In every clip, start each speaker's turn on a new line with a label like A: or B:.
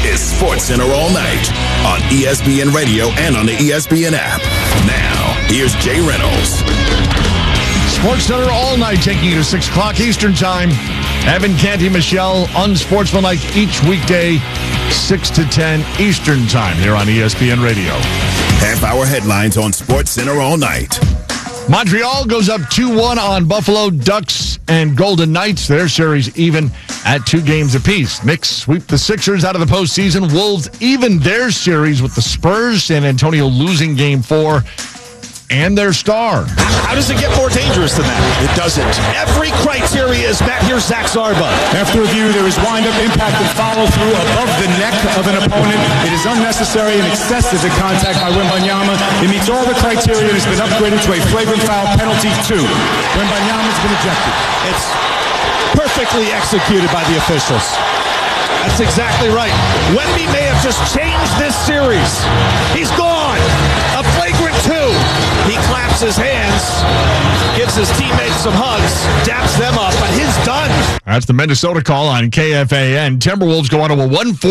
A: is SportsCenter All Night on ESPN Radio and on the ESPN app. Now, here's Jay Reynolds.
B: SportsCenter All Night, taking you to 6 o'clock Eastern Time. Evan Canty, Michelle, unsportsmanlike each weekday, 6 to 10 Eastern Time here on ESPN Radio.
A: Half-hour headlines on SportsCenter All Night.
B: Montreal goes up 2-1 on Buffalo. Ducks and Golden Knights, their series even at 2 games apiece. Knicks sweep the Sixers out of the postseason. Wolves even their series with the Spurs. San Antonio losing Game 4. And their star.
C: How does it get more dangerous than that? It doesn't. Every criteria is met. Here's Zach Zarba.
D: After review, there is wind-up, impact, and follow-through above the neck of an opponent. It is unnecessary and excessive in contact by Wembanyama. It meets all the criteria and has been upgraded to a flagrant foul penalty 2. Wembanyama's been ejected.
C: It's perfectly executed by the officials. That's exactly right. Wemby may have just changed this series. He's gone. A flagrant 2. He claps his hands, gives his teammates some hugs, daps them up, but he's done.
B: That's the Minnesota call on KFAN. Timberwolves go on to a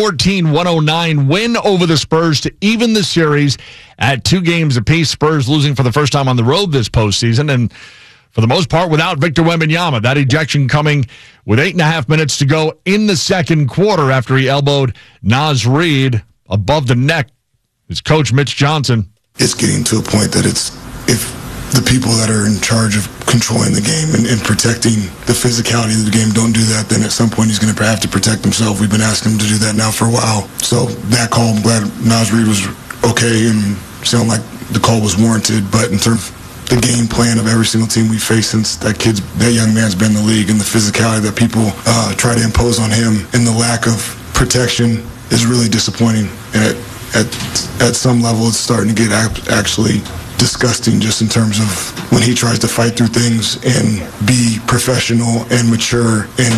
B: 114-109 win over the Spurs to even the series at 2 games apiece. Spurs losing for the first time on the road this postseason, and for the most part without Victor Wembanyama. That ejection coming with 8.5 minutes to go in the second quarter after he elbowed Naz Reid above the neck. His coach, Mitch Johnson.
E: It's getting to a point that if the people that are in charge of controlling the game and protecting the physicality of the game don't do that, then at some point he's going to have to protect himself. We've been asking him to do that now for a while. So that call, I'm glad Naz Reid was okay and sounded like the call was warranted. But in terms of the game plan of every single team we face since that young man's been in the league, and the physicality that people try to impose on him and the lack of protection is really disappointing. And at some level, it's starting to get actually disgusting, just in terms of when he tries to fight through things and be professional and mature and